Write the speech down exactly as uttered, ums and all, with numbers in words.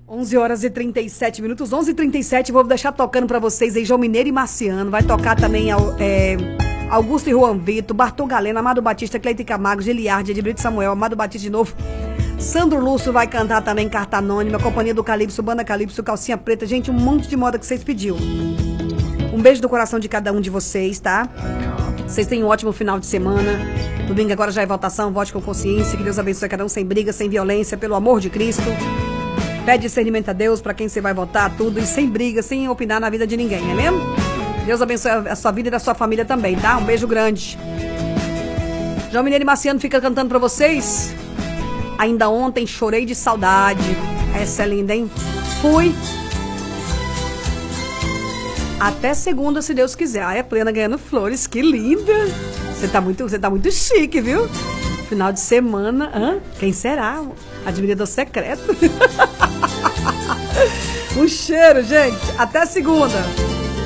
onze horas e trinta e sete minutos, onze e trinta e sete, vou deixar tocando pra vocês aí João Mineiro e Marciano, vai tocar também é, Augusto e Juan Vitor, Bartol Galeno, Amado Batista, Cleite Camargo, Giliardi, Edbrito Samuel, Amado Batista de novo, Sandro Lúcio vai cantar também, Carta Anônima, Companhia do Calypso, Banda Calypso, Calcinha Preta, gente, um monte de moda que vocês pediu. Um beijo do coração de cada um de vocês, tá? Vocês tenham um ótimo final de semana. Domingo agora já é votação, vote com consciência, que Deus abençoe cada um sem briga, sem violência, pelo amor de Cristo. Pede discernimento a Deus para quem você vai votar, tudo, e sem briga, sem opinar na vida de ninguém, é mesmo? Deus abençoe a sua vida e da sua família também, tá? Um beijo grande. João Mineiro e Marciano fica cantando pra vocês. Ainda ontem chorei de saudade. Essa é linda, hein? Fui. Até segunda, se Deus quiser. Ah, é plena ganhando flores, que linda. Você tá muito, você tá muito chique, viu? Final de semana. Hã? Quem será? Admirador secreto. Um cheiro, gente. Até segunda.